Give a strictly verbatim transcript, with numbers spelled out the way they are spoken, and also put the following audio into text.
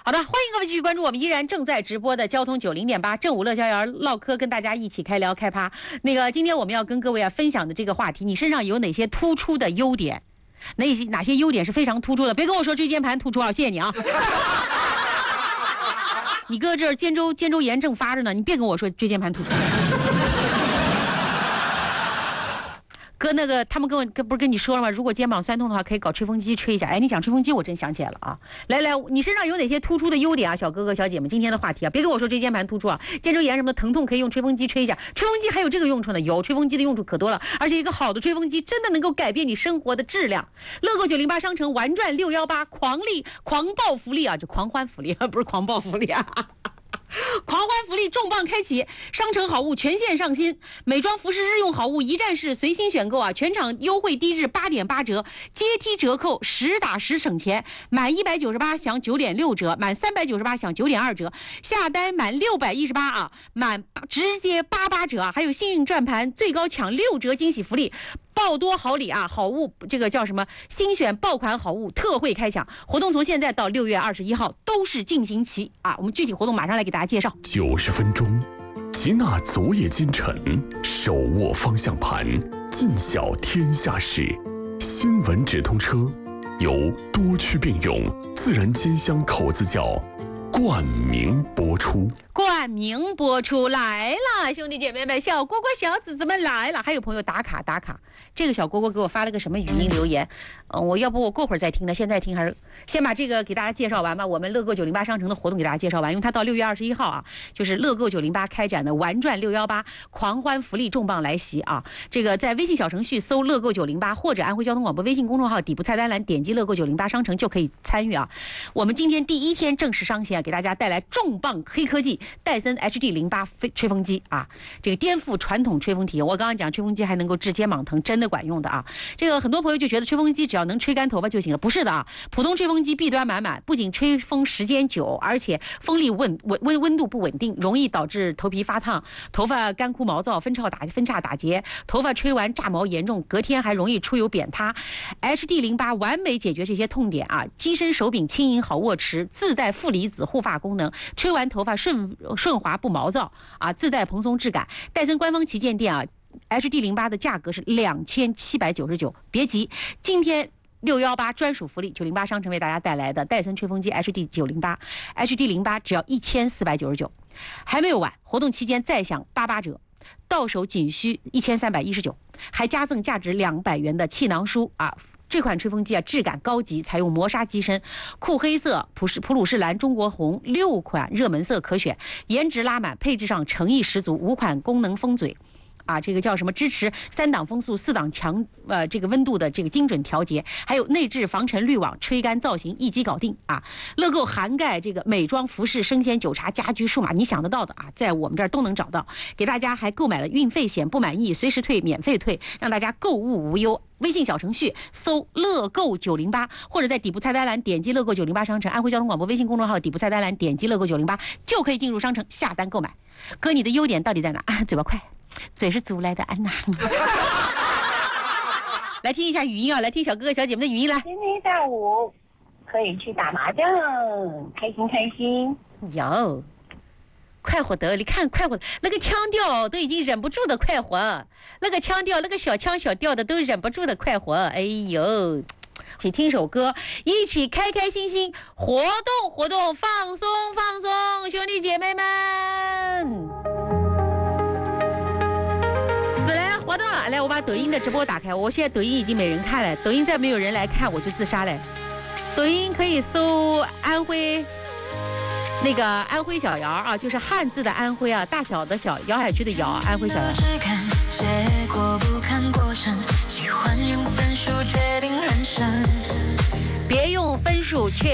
好的，欢迎各位继续关注我们依然正在直播的交通九零点八正午乐逍遥唠嗑，跟大家一起开聊开趴。那个今天我们要跟各位啊分享的这个话题，你身上有哪些突出的优点？哪些哪些优点是非常突出的？别跟我说椎间盘突出啊，谢谢你啊。你哥这儿肩周肩周炎正发着呢，你别跟我说椎间盘突出。哥，那个他们跟我跟不是跟你说了吗？如果肩膀酸痛的话，可以搞吹风机吹一下。哎，你讲吹风机，我真想起来了啊！来来，你身上有哪些突出的优点啊，小哥哥小姐们？今天的话题啊，别跟我说椎间盘突出啊，肩周炎什么的疼痛可以用吹风机吹一下。吹风机还有这个用处呢，有吹风机的用处可多了，而且一个好的吹风机真的能够改变你生活的质量。乐购九零八商城玩转六幺八狂力狂暴福利啊，这狂欢福利不是狂暴福利啊。狂欢福利重磅开启，商城好物全线上新，美妆服饰日用好物一站式随心选购啊，全场优惠低至八点八折，阶梯折扣，实打实省钱，满一百九十八享九点六折，满三百九十八享九点二折，下单满六百一十八啊，满直接八八折啊，还有幸运转盘最高抢六折惊喜福利。爆多好礼啊！好物这个叫什么？新选爆款好物特惠开抢活动，从现在到六月二十一号都是进行期啊！我们具体活动马上来给大家介绍。 九十分钟，吉纳昨夜今晨，手握方向盘，尽晓天下事。新闻直通车由多区并用自然煎香口子窖冠名播出。 冠名播出来了，兄弟姐妹们，小蝈蝈小子子们来了，还有朋友打卡打卡。这个小蝈蝈给我发了个什么语音留言？嗯、呃，我要不我过会儿再听呢？现在听还是先把这个给大家介绍完吧？我们乐购九零八商城的活动给大家介绍完，因为它到六月二十一号啊，就是乐购九零八开展的玩转六幺八狂欢福利重磅来袭啊！这个在微信小程序搜乐购九零八或者安徽交通广播微信公众号底部菜单栏点击乐购九零八商城就可以参与啊！我们今天第一天正式上线，给大家带来重磅黑科技。戴森 H D 零八吹风机啊，这个颠覆传统吹风体验。我刚刚讲吹风机还能够治肩膀疼，真的管用的啊。这个很多朋友就觉得吹风机只要能吹干头发就行了，不是的啊。普通吹风机弊端满满，不仅吹风时间久，而且风力温温温温度不稳定，容易导致头皮发烫、头发干枯毛躁、分叉打分叉打结，头发吹完炸毛严重，隔天还容易出油扁塌。H D 零八完美解决这些痛点啊，机身手柄轻盈好握持，自带负离子护发功能，吹完头发顺顺滑不毛躁啊，自带蓬松质感。戴森官方旗舰店啊 ，H D 零八的价格是两千七百九十九。别急，今天六幺八专属福利，九零八商城为大家带来的戴森吹风机 H D 九零八 ，H D 零八只要一千四百九十九，还没有完，活动期间再享八八折，到手仅需一千三百一十九，还加赠价值两百元的气囊书啊。这款吹风机啊，质感高级，采用磨砂机身，酷黑色、普士普鲁士蓝、中国红六款热门色可选，颜值拉满，配置上诚意十足，五款功能风嘴。啊，这个叫什么？支持三档风速、四档强呃这个温度的这个精准调节，还有内置防尘滤网，吹干造型一机搞定啊！乐购涵盖这个美妆、服饰、生鲜、酒茶、家居、数码，你想得到的啊，在我们这儿都能找到。给大家还购买了运费险，不满意随时退，免费退，让大家购物无忧。微信小程序搜乐购九零八，或者在底部菜单栏点击乐购九零八商城，安徽交通广播微信公众号底部菜单栏点击乐购九零八，就可以进入商城下单购买。哥，你的优点到底在哪？啊，嘴巴快。嘴是租来的，安娜。来听一下语音啊，来听小哥哥小姐们的语音来。 今天下午可以去打麻将，开心开心。 有，快活的，你看快活，那个腔调都已经忍不住的快活，那个腔调，那个小腔小调的都忍不住的快活。哎呦，一起听首歌，一起开开心心活动活动，放松放松，兄弟姐妹们。活动了，来，我把抖音的直播打开。我现在抖音已经没人看了，抖音再没有人来看，我就自杀了。抖音可以搜安徽那个安徽小姚啊，就是汉字的安徽啊，大小的小，姚海区的姚，安徽小姚。结果不看过程，喜欢用分数决定人生，别用分数确